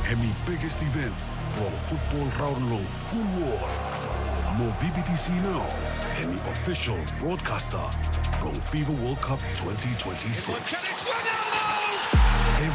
Hemi biggest event, pro football round full war. Mo VBTC now, Hemi official broadcaster, from FIFA World Cup 2026.